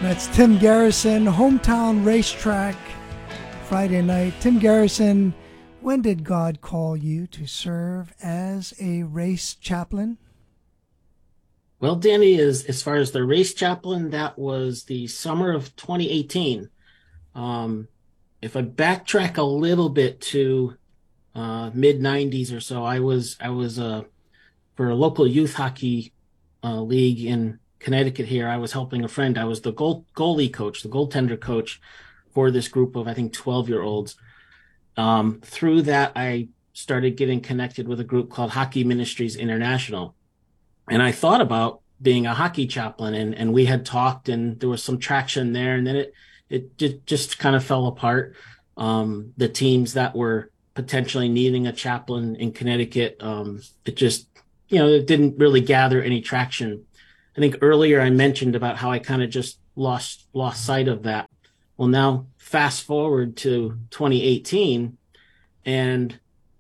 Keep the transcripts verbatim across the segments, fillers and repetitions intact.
That's Tim Garrison, Hometown Racetrack, Friday night. Tim Garrison, when did God call you to serve as a race chaplain? Well, Danny, is as far as the race chaplain, that was the summer of twenty eighteen. Um, if I backtrack a little bit to uh, mid nineties or so, I was I was uh, for a local youth hockey uh, league in Connecticut here. I was helping a friend. I was the goal goalie coach, the goaltender coach for this group of, I think, twelve year olds. Um, through that, I started getting connected with a group called Hockey Ministries International. And I thought about being a hockey chaplain, and, and we had talked, and there was some traction there. And then it, it just, just kind of fell apart. Um, the teams that were potentially needing a chaplain in Connecticut, um, it just, you know, it didn't really gather any traction. I think earlier I mentioned about how I kind of just lost lost sight of that. Well, now fast forward to twenty eighteen, and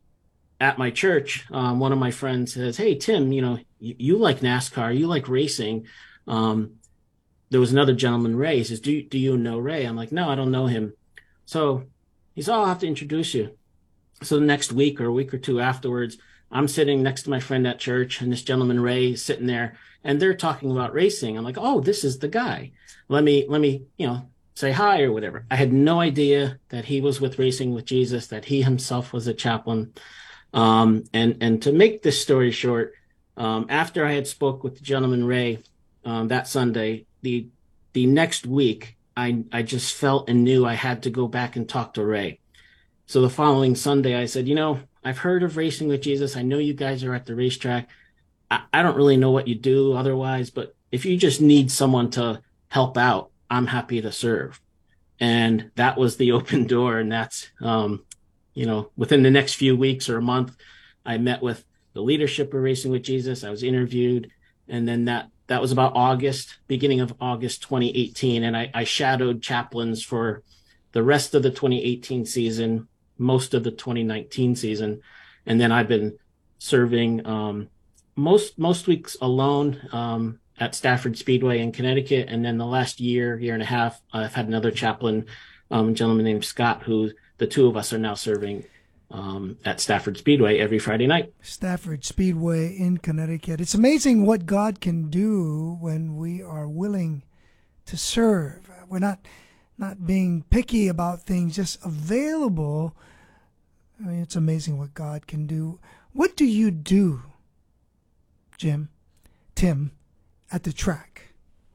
at my church, um, one of my friends says, "Hey, Tim, you know, you, you like NASCAR, you like racing." Um, there was another gentleman, Ray. He says, "Do do you know Ray?" I'm like, "No, I don't know him." So he said, "Oh, I'll have to introduce you." So the next week or a week or two afterwards, I'm sitting next to my friend at church, and this gentleman, Ray, is sitting there, and they're talking about racing. I'm like, "Oh, this is the guy. Let me, let me, you know, say hi," or whatever. I had no idea that he was with Racing with Jesus, that he himself was a chaplain. Um, and, and to make this story short, um, after I had spoke with the gentleman, Ray, um, that Sunday, the, the next week, I, I just felt and knew I had to go back and talk to Ray. So the following Sunday, I said, "You know, I've heard of Racing with Jesus. I know you guys are at the racetrack. I, I don't really know what you do otherwise, but if you just need someone to help out, I'm happy to serve." And that was the open door. And that's, um, you know, within the next few weeks or a month, I met with the leadership of Racing with Jesus. I was interviewed. And then that, that was about August, beginning of August twenty eighteen. And I, I shadowed chaplains for the rest of the twenty eighteen season, most of the twenty nineteen season. And then I've been serving um, most most weeks alone um, at Stafford Speedway in Connecticut. And then the last year, year and a half, I've had another chaplain, um, a gentleman named Scott, who the two of us are now serving um, at Stafford Speedway every Friday night. Stafford Speedway in Connecticut. It's amazing what God can do when we are willing to serve. We're not not being picky about things, just available. I mean, it's amazing what God can do. What do you do, Jim, Tim, at the track?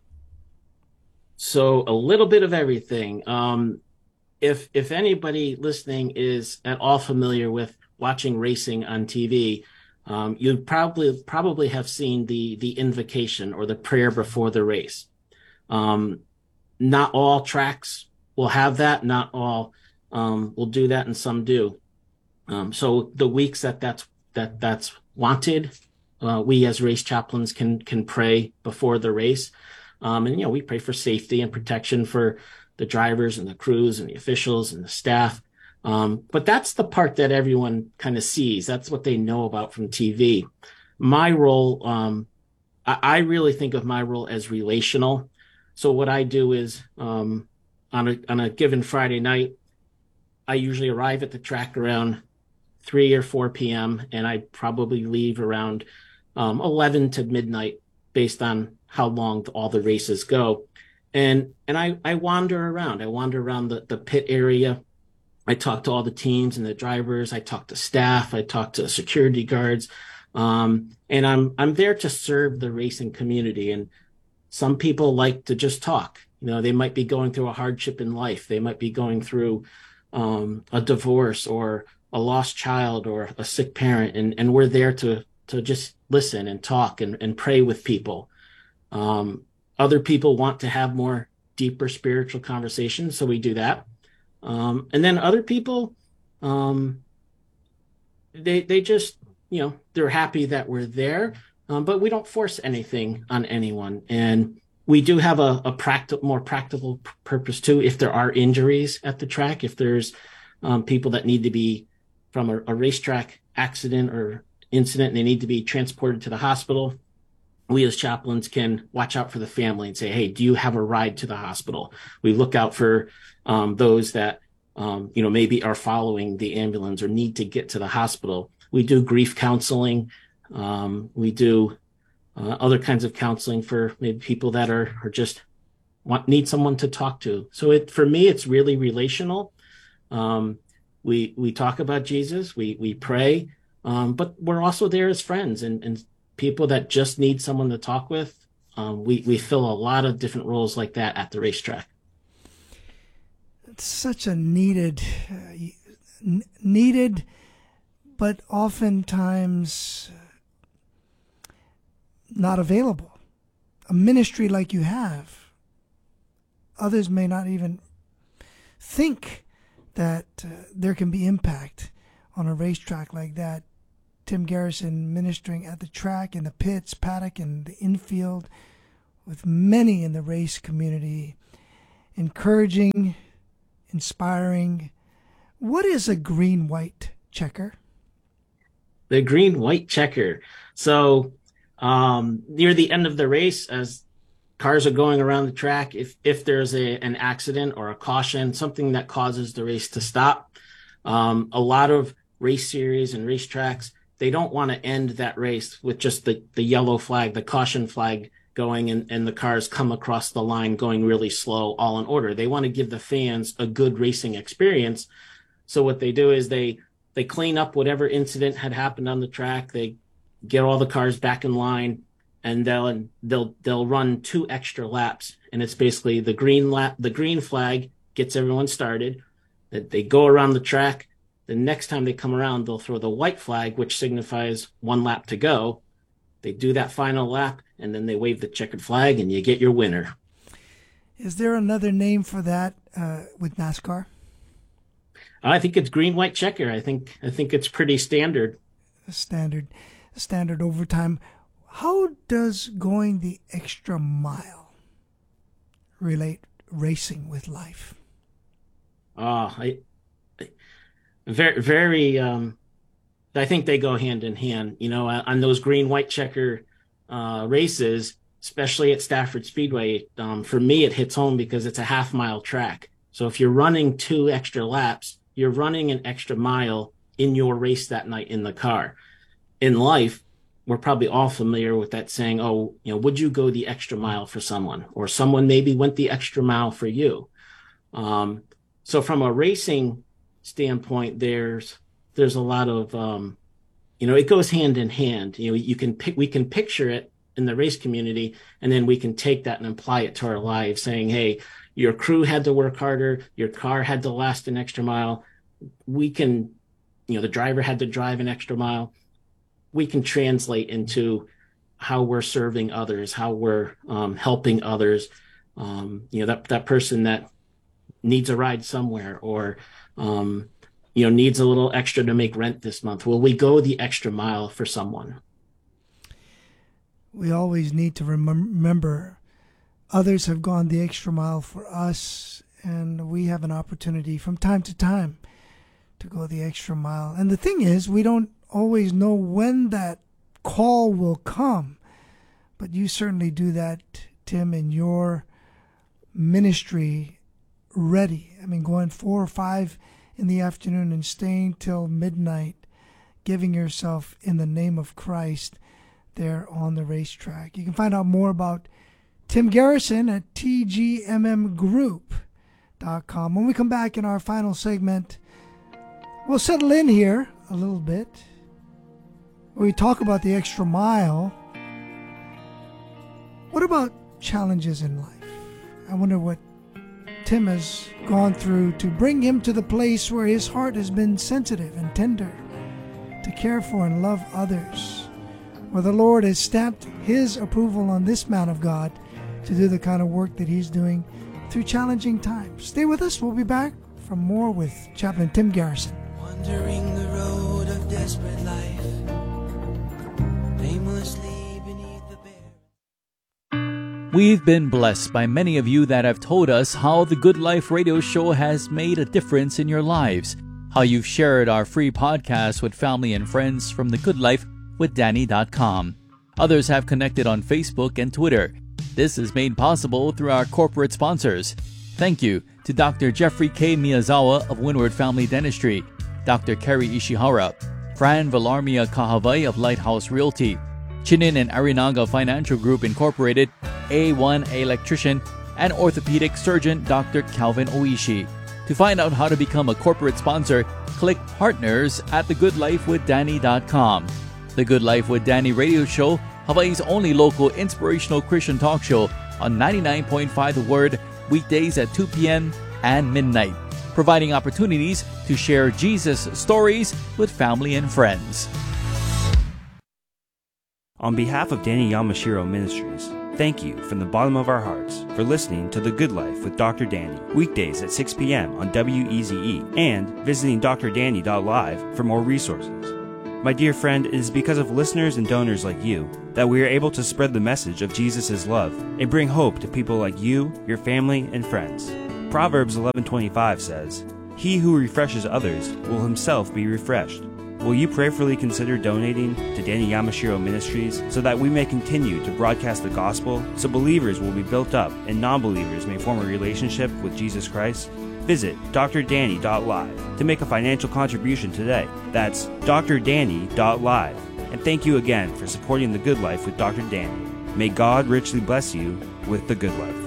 So a little bit of everything. Um, if if anybody listening is at all familiar with watching racing on T V, um, you probably probably have seen the the invocation or the prayer before the race. Um, not all tracks will have that. Not all um, will do that, and some do. Um, so the weeks that that's that that's wanted, uh, we as race chaplains can can pray before the race, um, and you know we pray for safety and protection for the drivers and the crews and the officials and the staff. Um, but that's the part that everyone kind of sees. That's what they know about from T V. My role, um, I, I really think of my role as relational. So what I do is um, on a on a given Friday night, I usually arrive at the track around three or four p.m. and I probably leave around um, eleven to midnight based on how long all the races go. And and I, I wander around. I wander around the, the pit area. I talk to all the teams and the drivers. I talk to staff. I talk to security guards. Um, and I'm I'm there to serve the racing community. And some people like to just talk. You know, they might be going through a hardship in life. They might be going through um, a divorce or a lost child or a sick parent. And, and we're there to to just listen and talk and, and pray with people. Um, other people want to have more deeper spiritual conversations, so we do that. Um, and then other people, um, they they just, you know, they're happy that we're there, um, but we don't force anything on anyone. And we do have a, a practical, more practical p- purpose too. If there are injuries at the track, if there's um, people that need to be from a, a racetrack accident or incident, and they need to be transported to the hospital, we as chaplains can watch out for the family and say, hey, do you have a ride to the hospital? We look out for um, those that, um, you know, maybe are following the ambulance or need to get to the hospital. We do grief counseling. Um, we do uh, other kinds of counseling for maybe people that are, are just want, need someone to talk to. So it, for me, it's really relational. Um, we, we talk about Jesus, we, we pray, um, but we're also there as friends and, and people that just need someone to talk with. Um, we, we fill a lot of different roles like that at the racetrack. It's such a needed, uh, n- needed, but oftentimes not available. A ministry like you have, others may not even think that uh, there can be impact on a racetrack like that. Tim Garrison ministering at the track, in the pits, paddock, and the infield, with many in the race community, encouraging, inspiring. What is a green-white checker? The green-white checker. So um, near the end of the race, as cars are going around the track, if if there's a an accident or a caution, something that causes the race to stop, um, a lot of race series and racetracks, they don't want to end that race with just the, the yellow flag, the caution flag going, and, and the cars come across the line going really slow, all in order. They want to give the fans a good racing experience. So what they do is they they clean up whatever incident had happened on the track. They get all the cars back in line, and they'll they'll they'll run two extra laps. And it's basically the green lap, the green flag gets everyone started. That they go around the track. The next time they come around, they'll throw the white flag, which signifies one lap to go. They do that final lap, and then they wave the checkered flag, and you get your winner. Is there another name for that uh, with NASCAR? I think it's green, white, checker. I think I think it's pretty standard. Standard, standard overtime. How does going the extra mile relate racing with life? Oh, I, I very very. Um, I think they go hand in hand. You know, on those green, white, checker uh, races, especially at Stafford Speedway. Um, for me, it hits home because it's a half mile track. So if you're running two extra laps, you're running an extra mile in your race that night in the car. In life, we're probably all familiar with that saying, oh, you know, would you go the extra mile for someone? Or someone maybe went the extra mile for you. Um, so from a racing standpoint, there's there's a lot of, um, you know, it goes hand in hand. You know, you can pick, we can picture it in the race community, and then we can take that and apply it to our lives, saying, hey, your crew had to work harder, your car had to last an extra mile. We can, you know, the driver had to drive an extra mile. We can translate into how we're serving others, how we're um, helping others. Um, you know, that, that person that needs a ride somewhere, or, um, you know, needs a little extra to make rent this month. Will we go the extra mile for someone? We always need to remem- remember others have gone the extra mile for us, and we have an opportunity from time to time to go the extra mile. And the thing is, we don't always know when that call will come, but you certainly do that, Tim, in your ministry, ready. I mean, going four or five in the afternoon and staying till midnight, giving yourself in the name of Christ there on the racetrack. You can find out more about Tim Garrison at T G M M group dot com. When we come back in our final segment, we'll settle in here a little bit. We talk about the extra mile. What about challenges in life? I wonder what Tim has gone through to bring him to the place where his heart has been sensitive and tender to care for and love others, where the Lord has stamped his approval on this man of God to do the kind of work that he's doing through challenging times. Stay with us. We'll be back for more with Chaplain Tim Garrison. Wandering the road of desperate life, aimlessly beneath the bare. We've been blessed by many of you that have told us how the Good Life Radio Show has made a difference in your lives, how you've shared our free podcast with family and friends from the Good Life with Danny dot com. Others have connected on Facebook and Twitter. This is made possible through our corporate sponsors. Thank you to Doctor Jeffrey K. Miyazawa of Windward Family Dentistry, Doctor Kerry Ishihara, Fran Villarmia Kahavai of Lighthouse Realty, Chinin and Arinaga Financial Group Incorporated, A one Electrician, and orthopedic surgeon Doctor Calvin Oishi. To find out how to become a corporate sponsor, click Partners at the good life with danny dot com. The Good Life with Danny radio show, Hawaii's only local inspirational Christian talk show on ninety-nine point five The Word, weekdays at two p.m. and midnight, providing opportunities to share Jesus stories with family and friends. On behalf of Danny Yamashiro Ministries, thank you from the bottom of our hearts for listening to The Good Life with Doctor Danny, weekdays at six p.m. on W E Z E, and visiting d r danny dot live for more resources. My dear friend, it is because of listeners and donors like you that we are able to spread the message of Jesus' love and bring hope to people like you, your family, and friends. Proverbs eleven twenty-five says, "He who refreshes others will himself be refreshed." Will you prayerfully consider donating to Danny Yamashiro Ministries so that we may continue to broadcast the gospel, so believers will be built up and non-believers may form a relationship with Jesus Christ? Visit d r danny dot live to make a financial contribution today. That's d r danny dot live. And thank you again for supporting The Good Life with Doctor Danny. May God richly bless you with The Good Life.